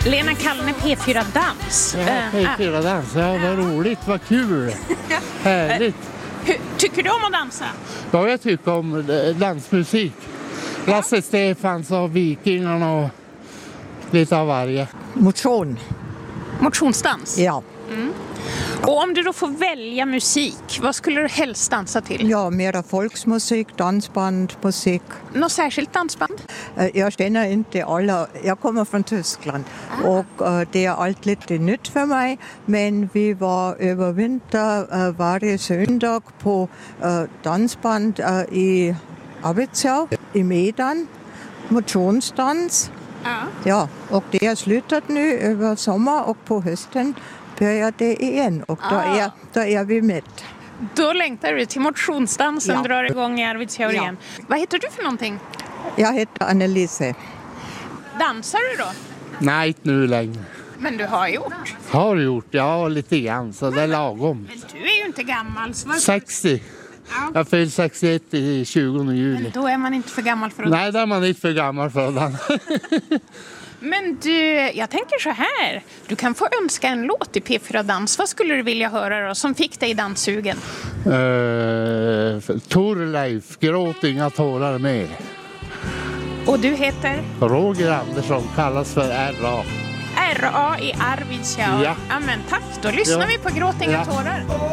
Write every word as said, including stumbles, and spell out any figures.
Lena Kallne, P fyra Dans. Ja, P fyra Dans. Ja, vad roligt, vad kul. Härligt. Hur, tycker du om att dansa? Ja, jag tycker om dansmusik. Lasse Stefans och Vikingarna och lite av varje. Motion. Motionsdans? Ja. Mm. Och om du då får välja musik, vad skulle du helst dansa till? Ja, mera folksmusik, dansband, musik. Något särskilt dansband? Jag känner inte alla. Jag kommer från Tyskland ah. och uh, det är allt lite nytt för mig. Men vi var över vinter uh, varje söndag på uh, dansband uh, i Arvidsjaur, i Medan, motionsdans. Ah. Ja, och det har slutat nu över sommar och på hösten börjar det igen och då, ah. är, då är vi med. Då längtar du till motionsdansen, ja. drar igång i Arvidsjaur ja. igen. Vad heter du för någonting? Jag heter Annelise. Dansar du då? Nej, inte nu längre. Men du har gjort? Har gjort, ja, lite grann, så det är lagom. Men du är ju inte gammal. Så varför... sextio. Ja. Jag fyllde sextioett i tjugonde juli. Men då är man inte för gammal för att... Nej, då är man inte för gammal för den. Men du, jag tänker så här. Du kan få önska en låt i P fyra Dans. Vad skulle du vilja höra då som fick dig danssugen? Uh, Torleif, gråt inga tårar mer. Och du heter? Roger Andersson, kallas för R A. R A i Arvidsjaur. Ja. Amen, tack. Då lyssnar ja. vi på Gråt inga ja. tårar.